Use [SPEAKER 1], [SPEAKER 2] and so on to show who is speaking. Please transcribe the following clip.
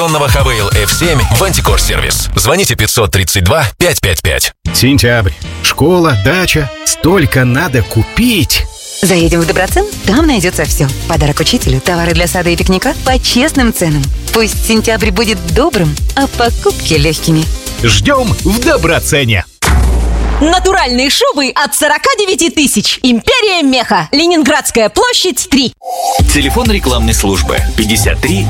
[SPEAKER 1] Хавейл F7 в Антикор-сервис. Звоните 532 555.
[SPEAKER 2] Сентябрь. Школа, дача. Столько надо купить.
[SPEAKER 3] Заедем в Доброцен, там найдется все. Подарок учителю, товары для сада и пикника по честным ценам. Пусть сентябрь будет добрым, а покупки легкими.
[SPEAKER 2] Ждем в Доброцене.
[SPEAKER 4] Натуральные шубы от 49 тысяч. Империя меха. Ленинградская площадь, 3.
[SPEAKER 5] Телефон рекламной службы 53